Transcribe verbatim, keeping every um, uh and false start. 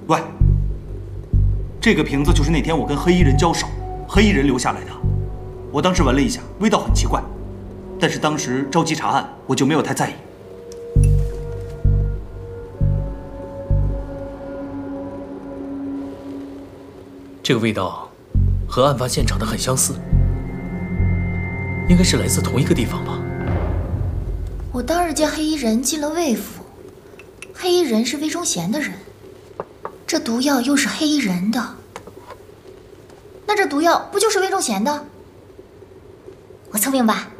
喂，这个瓶子就是那天我跟黑衣人交手，黑衣人留下来的。我当时闻了一下，味道很奇怪，但是当时着急查案，我就没有太在意。 这个味道和案发现场的很相似，应该是来自同一个地方吧？ 我当日见黑衣人进了魏府，黑衣人是魏忠贤的人，这毒药又是黑衣人的，那这毒药不就是魏忠贤的？我聪明吧？